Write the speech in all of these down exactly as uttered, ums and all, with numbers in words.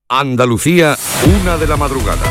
Andalucía, una de la madrugada.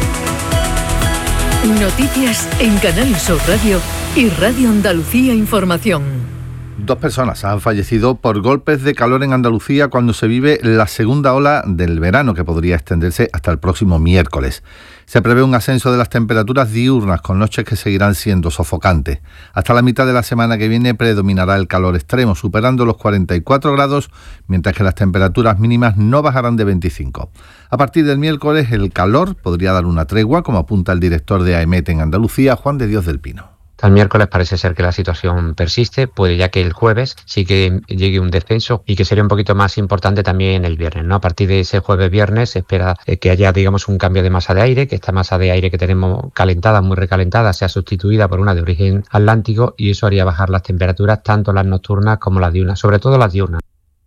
Noticias en Canal Sur Radio y Radio Andalucía Información. Dos personas han fallecido por golpes de calor en Andalucía cuando se vive la segunda ola del verano, que podría extenderse hasta el próximo miércoles. Se prevé un ascenso de las temperaturas diurnas, con noches que seguirán siendo sofocantes. Hasta la mitad de la semana que viene predominará el calor extremo, superando los cuarenta y cuatro grados, mientras que las temperaturas mínimas no bajarán de veinticinco. A partir del miércoles, el calor podría dar una tregua, como apunta el director de AEMET en Andalucía, Juan de Dios del Pino. Hasta el miércoles parece ser que la situación persiste, puede ya que el jueves sí que llegue un descenso y que sería un poquito más importante también el viernes, ¿no? A partir de ese jueves-viernes se espera que haya, digamos, un cambio de masa de aire, que esta masa de aire que tenemos calentada, muy recalentada, sea sustituida por una de origen atlántico, y eso haría bajar las temperaturas, tanto las nocturnas como las diurnas, sobre todo las diurnas.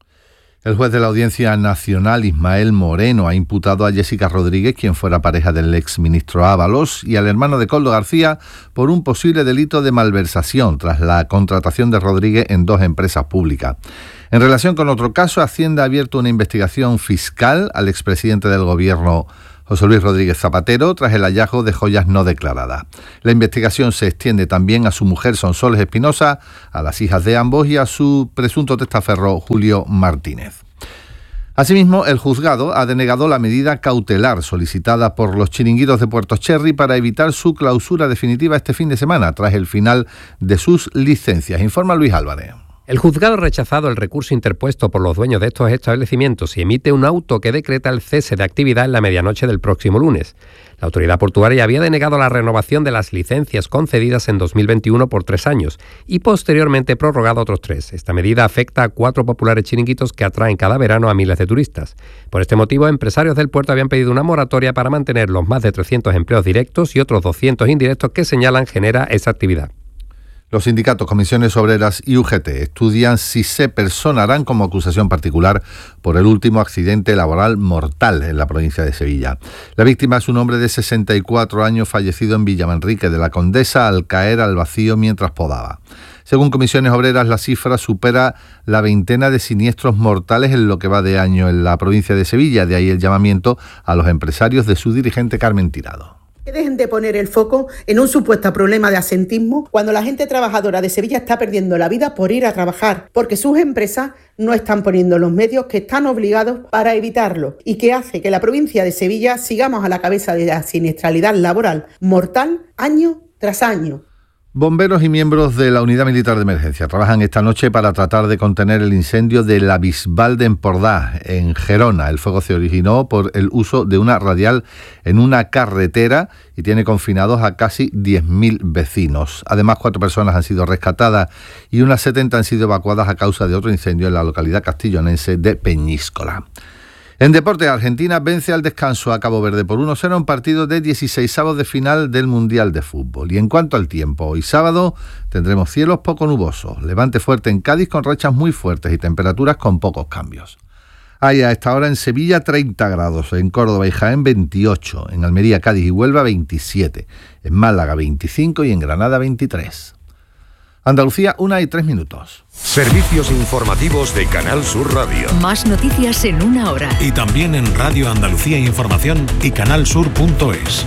El juez de la Audiencia Nacional, Ismael Moreno, ha imputado a Jessica Rodríguez, quien fuera pareja del exministro Ábalos, y al hermano de Koldo García por un posible delito de malversación tras la contratación de Rodríguez en dos empresas públicas. En relación con otro caso, Hacienda ha abierto una investigación fiscal al expresidente del Gobierno, José Luis Rodríguez Zapatero, tras el hallazgo de joyas no declaradas. La investigación se extiende también a su mujer Sonsoles Espinosa, a las hijas de ambos y a su presunto testaferro Julio Martínez. Asimismo, el juzgado ha denegado la medida cautelar solicitada por los chiringuitos de Puerto Cherry para evitar su clausura definitiva este fin de semana, tras el final de sus licencias. Informa Luis Álvarez. El juzgado ha rechazado el recurso interpuesto por los dueños de estos establecimientos y emite un auto que decreta el cese de actividad en la medianoche del próximo lunes. La autoridad portuaria había denegado la renovación de las licencias concedidas en dos mil veintiuno por tres años y posteriormente prorrogado otros tres. Esta medida afecta a cuatro populares chiringuitos que atraen cada verano a miles de turistas. Por este motivo, empresarios del puerto habían pedido una moratoria para mantener los más de trescientos empleos directos y otros doscientos indirectos que señalan genera esa actividad. Los sindicatos, comisiones obreras y U G T estudian si se personarán como acusación particular por el último accidente laboral mortal en la provincia de Sevilla. La víctima es un hombre de sesenta y cuatro años fallecido en Villamanrique de la Condesa al caer al vacío mientras podaba. Según comisiones obreras, la cifra supera la veintena de siniestros mortales en lo que va de año en la provincia de Sevilla. De ahí el llamamiento a los empresarios de su dirigente Carmen Tirado. Que dejen de poner el foco en un supuesto problema de asentismo cuando la gente trabajadora de Sevilla está perdiendo la vida por ir a trabajar, porque sus empresas no están poniendo los medios que están obligados para evitarlo y que hace que la provincia de Sevilla sigamos a la cabeza de la siniestralidad laboral mortal año tras año. Bomberos y miembros de la Unidad Militar de Emergencia trabajan esta noche para tratar de contener el incendio de la Bisbal de Empordà, en Gerona. El fuego se originó por el uso de una radial en una carretera y tiene confinados a casi diez mil vecinos. Además, cuatro personas han sido rescatadas y unas setenta han sido evacuadas a causa de otro incendio en la localidad castellonense de Peñíscola. En deporte, Argentina vence al descanso a Cabo Verde por uno cero en partido de dieciseisavos de final del Mundial de Fútbol. Y en cuanto al tiempo, hoy sábado tendremos cielos poco nubosos, levante fuerte en Cádiz con rachas muy fuertes y temperaturas con pocos cambios. Hay a esta hora en Sevilla treinta grados, en Córdoba y Jaén veintiocho, en Almería, Cádiz y Huelva veintisiete, en Málaga veinticinco y en Granada veintitrés. Andalucía, una y tres minutos. Servicios informativos de Canal Sur Radio. Más noticias en una hora. Y también en Radio Andalucía Información y canalsur punto es.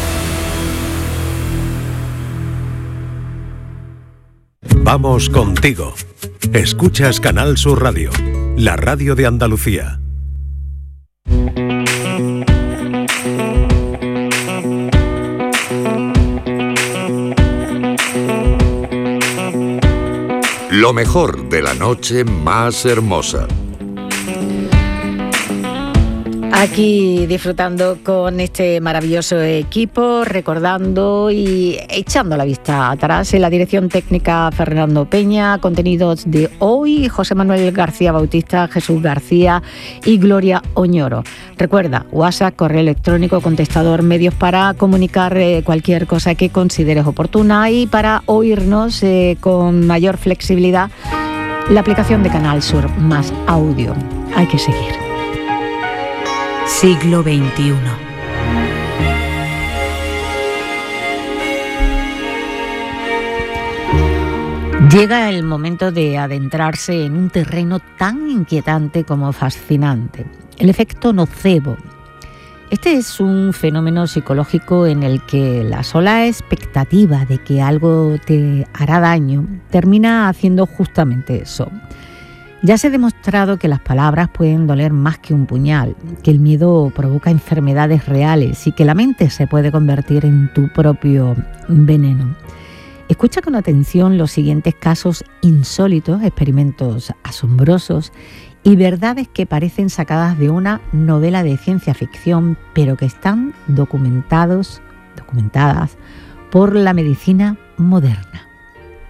Vamos contigo. Escuchas Canal Sur Radio, la radio de Andalucía. Lo mejor de la noche más hermosa. Aquí disfrutando con este maravilloso equipo, recordando y echando la vista atrás. En la dirección técnica Fernando Peña, contenidos de hoy José Manuel García Bautista, Jesús García y Gloria Oñoro. Recuerda, WhatsApp, correo electrónico, contestador, medios para comunicar eh, cualquier cosa que consideres oportuna y para oírnos eh, con mayor flexibilidad, la aplicación de Canal Sur más audio. Hay que seguir. Siglo veintiuno. Llega el momento de adentrarse en un terreno tan inquietante como fascinante. El efecto nocebo Este es un fenómeno psicológico en el que la sola expectativa de que algo te hará daño termina haciendo justamente eso. Ya se ha demostrado que las palabras pueden doler más que un puñal, que el miedo provoca enfermedades reales y que la mente se puede convertir en tu propio veneno. Escucha con atención los siguientes casos insólitos, experimentos asombrosos y verdades que parecen sacadas de una novela de ciencia ficción, pero que están documentados, documentadas por la medicina moderna.